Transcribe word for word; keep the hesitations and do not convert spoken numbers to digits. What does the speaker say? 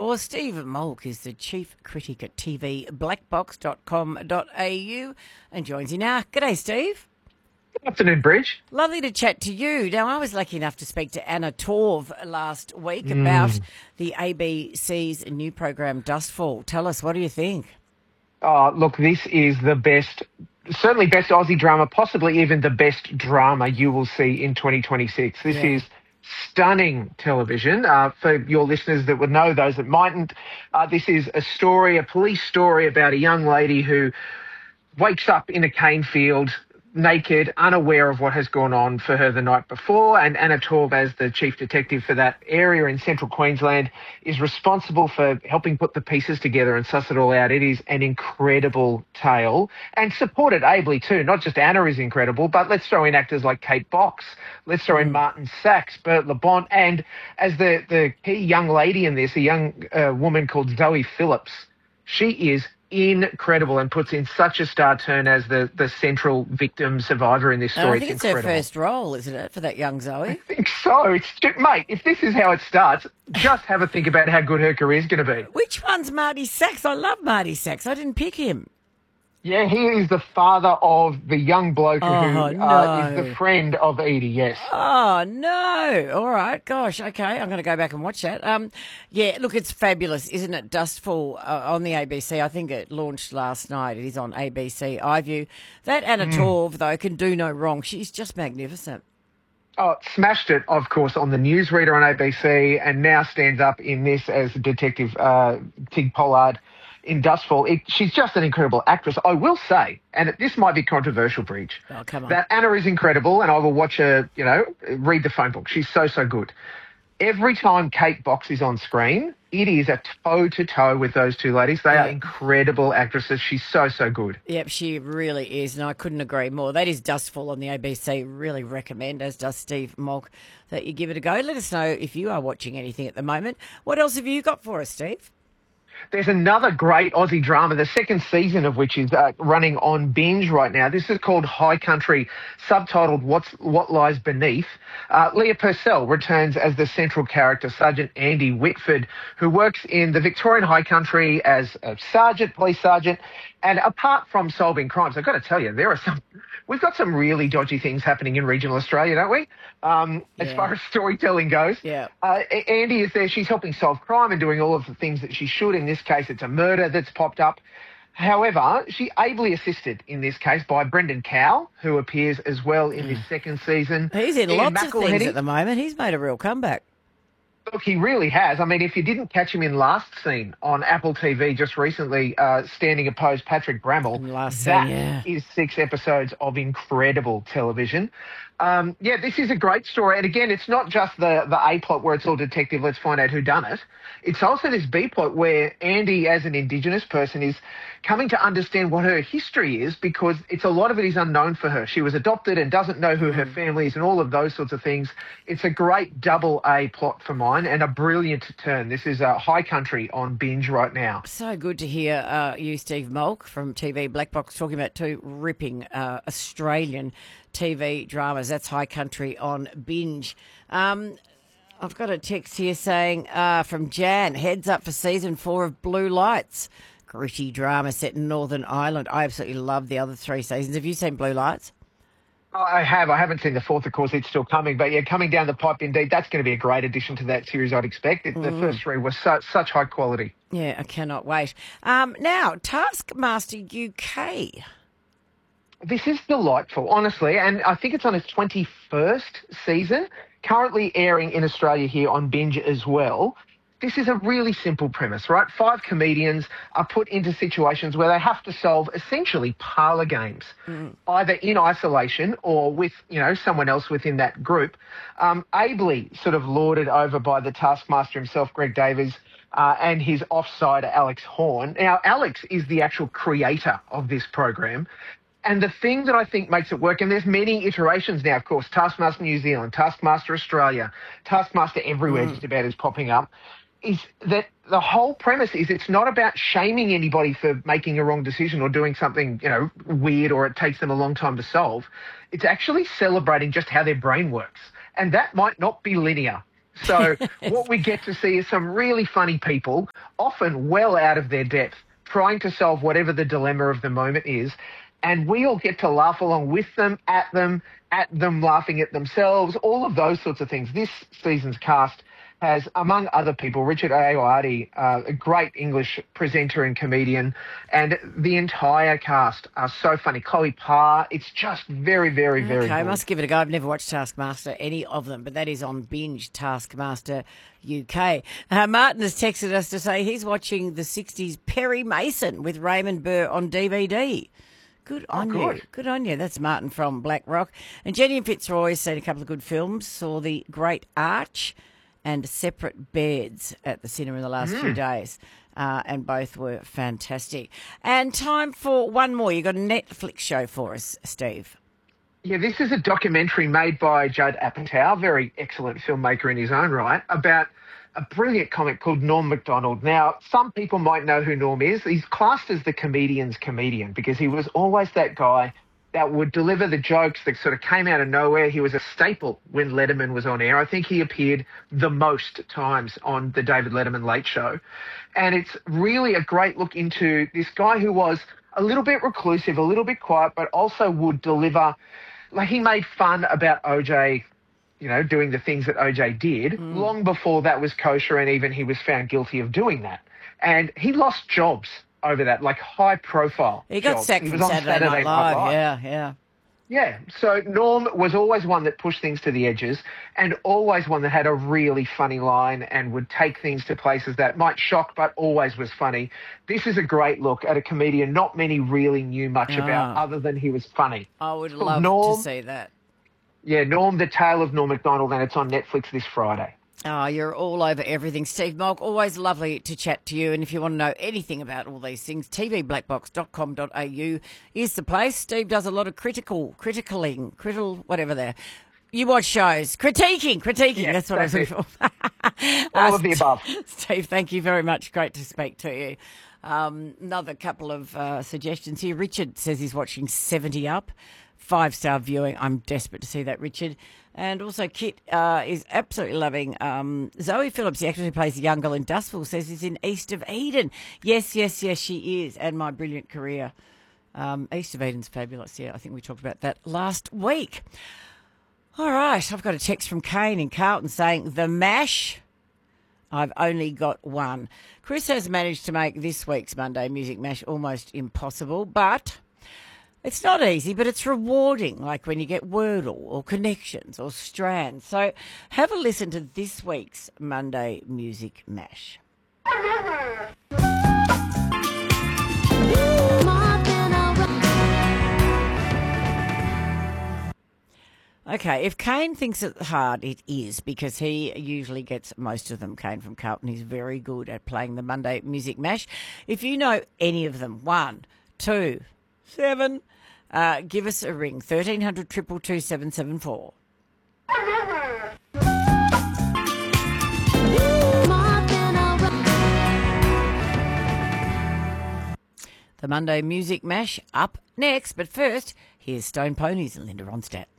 Well, Steve Molk is the chief critic at T V black box dot com dot a u and joins you now. G'day, Steve. Good afternoon, Bridge. Lovely to chat to you. Now, I was lucky enough to speak to Anna Torv last week Mm. about the A B C's new program, Dustfall. Tell us, what do you think? Oh, look, this is the best, certainly best Aussie drama, possibly even the best drama you will see in twenty twenty-six. This Yeah. is stunning television. Uh, for your listeners that would know, those that mightn't, uh, this is a story, a police story about a young lady who wakes up in a cane field, naked, unaware of what has gone on for her the night before, and Anna Torv, as the chief detective for that area in central Queensland, is responsible for helping put the pieces together and suss it all out. It is an incredible tale, and supported ably too. Not just Anna is incredible, but let's throw in actors like Kate Box, let's throw in Martin Sachs, Bert LeBont, and as the, the key young lady in this, a young uh, woman called Zoe Phillips. She is incredible and puts in such a star turn as the, the central victim survivor in this story. And I think it's, it's her incredible. first role, isn't it, for that young Zoe? I think so. It's just, mate, if this is how it starts, just have a think about how good her career's going to be. Which one's Marty Sachs? I love Marty Sachs. I didn't pick him. Yeah, he is the father of the young bloke Oh, who uh, no. is the friend of Edie, yes. Oh, no. All right. Gosh. Okay. I'm going to go back and watch that. Um, yeah, look, it's fabulous, isn't it? Dustfall uh, on the A B C. I think it launched last night. It is on A B C iView. That Anna Torv, though, can do no wrong. She's just magnificent. Oh, smashed it, of course, on the newsreader on A B C, and now stands up in this as Detective uh, Tig Pollard in Dustfall. It, she's just an incredible actress. I will say, and this might be controversial, Bridge, Oh, come on. that Anna is incredible, and I will watch her, you know, read the phone book. She's so, so good. Every time Kate Box is on screen, it is a toe-to-toe with those two ladies. They Yeah. are incredible actresses. She's so, so good. Yep, she really is, and I couldn't agree more. That is Dustfall on the A B C. Really recommend, as does Steve Molk, that you give it a go. Let us know if you are watching anything at the moment. What else have you got for us, Steve? There's another great Aussie drama, the second season of which is uh, running on Binge right now. This is called High Country, subtitled What's, What Lies Beneath. Uh, Leah Purcell returns as the central character, Sergeant Andy Whitford, who works in the Victorian High Country as a sergeant, police sergeant. And apart from solving crimes, I've got to tell you, there are some, we've got some really dodgy things happening in regional Australia, don't we? Um, As Yeah. far as storytelling goes. Yeah. Uh, A- Andy is there. She's helping solve crime and doing all of the things that she should. In this case, it's a murder that's popped up. However, she ably assisted in this case by Brendan Cowell, who appears as well in this second season. He's in Ian lots of things McElhenney. at the moment. He's made a real comeback. Look, he really has. I mean, if you didn't catch him in Last Scene on Apple T V just recently, uh, standing opposed Patrick Bramall, In Last Scene, that yeah. is six episodes of incredible television. Um, yeah, this is a great story. And again, it's not just the, the A plot where it's all detective, let's find out who done it. It's also this B plot where Andy, as an Indigenous person, is coming to understand what her history is, because it's a lot of it is unknown for her. She was adopted and doesn't know who her family is and all of those sorts of things. It's a great double A plot for mine and a brilliant turn. This is a High Country on Binge right now. So good to hear uh, you, Steve Molk, from T V Black Box, talking about two ripping uh, Australian T V dramas. That's High Country on Binge. Um, I've got a text here saying uh, from Jan, heads up for season four of Blue Lights. Gritty drama set in Northern Ireland. I absolutely love the other three seasons. Have you seen Blue Lights? I have. I haven't seen the fourth, of course. It's still coming. But, yeah, coming down the pipe, indeed, that's going to be a great addition to that series, I'd expect. It, The first three were such, such high quality. Yeah, I cannot wait. Um, now, Taskmaster U K. This is delightful, honestly, and I think it's on its twenty-first season, currently airing in Australia here on Binge as well. This is a really simple premise, right? Five comedians are put into situations where they have to solve essentially parlour games, either in isolation or with, you know, someone else within that group, um, ably sort of lauded over by the Taskmaster himself, Greg Davies, uh, and his offsider, Alex Horn. Now, Alex is the actual creator of this program. And the thing that I think makes it work, and there's many iterations now, of course, Taskmaster New Zealand, Taskmaster Australia, Taskmaster everywhere just about is popping up, is that the whole premise is it's not about shaming anybody for making a wrong decision or doing something, you know, weird or it takes them a long time to solve. It's actually celebrating just how their brain works. And that might not be linear. So what we get to see is some really funny people, often well out of their depth, trying to solve whatever the dilemma of the moment is. And we all get to laugh along with them, at them, at them laughing at themselves, all of those sorts of things. This season's cast has, among other people, Richard Ayoade, uh, a great English presenter and comedian, and the entire cast are so funny. Chloe Parr, it's just very, very, very Okay, I good. must give it a go. I've never watched Taskmaster, any of them, but that is on Binge, Taskmaster U K. Uh, Martin has texted us to say he's watching the sixties Perry Mason with Raymond Burr on D V D. Good on oh, good. you. Good on you. That's Martin from Black Rock. And Jenny and Fitzroy has seen a couple of good films, saw The Great Arch and Separate Beds at the cinema in the last mm. few days, uh, and both were fantastic. And time for one more. You got a Netflix show for us, Steve. Yeah, this is a documentary made by Judd Apatow, very excellent filmmaker in his own right, about a brilliant comic called Norm Macdonald. Now, some people might know who Norm is. He's classed as the comedian's comedian because he was always that guy that would deliver the jokes that sort of came out of nowhere. He was a staple when Letterman was on air. I think he appeared the most times on the David Letterman Late Show. And it's really a great look into this guy who was a little bit reclusive, a little bit quiet, but also would deliver, like he made fun about O J, you know, doing the things that O J did mm. long before that was kosher and even he was found guilty of doing that. And he lost jobs over that, like high-profile He got jobs. sacked he from was Saturday, on Saturday Night Live. Live. Yeah, yeah. Yeah, so Norm was always one that pushed things to the edges and always one that had a really funny line and would take things to places that might shock but always was funny. This is a great look at a comedian not many really knew much Oh. about other than he was funny. I would It's called love Norm, to see that. Yeah, Norm, The Tale of Norm Macdonald, and it's on Netflix this Friday. Oh, you're all over everything, Steve Molk. Always lovely to chat to you. And if you want to know anything about all these things, t v black box dot com dot a u is the place. Steve does a lot of critical, criticaling, critical, whatever there. You watch shows. Critiquing, critiquing. Yeah, that's what that's I was looking for. All Uh, of the above. Steve, thank you very much. Great to speak to you. Um, another couple of uh, suggestions here. Richard says he's watching seventy Up. Five-star viewing. I'm desperate to see that, Richard. And also Kit uh, is absolutely loving um, Zoe Phillips, the actress who plays the young girl in Dustful, says he's in East of Eden. Yes, yes, yes, she is. And My Brilliant Career. Um, East of Eden's fabulous. Yeah, I think we talked about that last week. All right, I've got a text from Kane in Carlton saying, the MASH, I've only got one. Chris has managed to make this week's Monday Music Mash almost impossible, but it's not easy, but it's rewarding, like when you get Wordle or Connections or Strands. So have a listen to this week's Monday Music Mash. Okay, if Kane thinks it's hard, it is, because he usually gets most of them. Kane from Carlton, he's very good at playing the Monday Music Mash. If you know any of them, one, two, seven, uh, give us a ring, thirteen hundred, two two two, seven seven four. The Monday Music Mash up next, but first, here's Stone Ponies and Linda Ronstadt.